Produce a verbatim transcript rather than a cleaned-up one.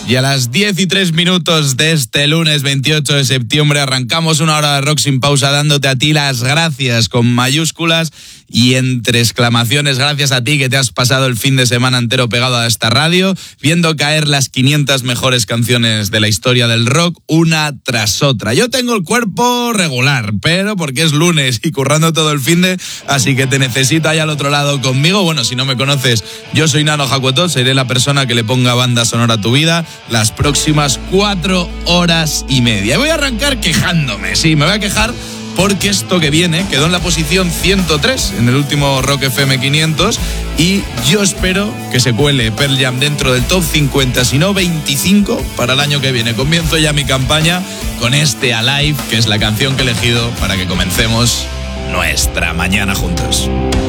Y a las diez y tres minutos de este lunes veintiocho de septiembre arrancamos una hora de rock sin pausa dándote a ti las gracias con mayúsculas y entre exclamaciones. Gracias a ti que te has pasado el fin de semana entero pegado a esta radio, viendo caer las quinientas mejores canciones de la historia del rock, una tras otra. Yo tengo el cuerpo regular, pero porque es lunes y currando todo el fin de, así que te necesito ahí al otro lado conmigo. Bueno, si no me conoces, yo soy Nano Jacotot, seré la persona que le ponga banda sonora a tu vida las próximas cuatro horas y media. Voy a arrancar quejándome, sí, me voy a quejar porque esto que viene quedó en la posición ciento tres en el último Rock F M quinientos y yo espero que se cuele Pearl Jam dentro del top cincuenta, si no veinticinco para el año que viene. Comienzo ya mi campaña con este Alive, que es la canción que he elegido para que comencemos nuestra mañana juntos.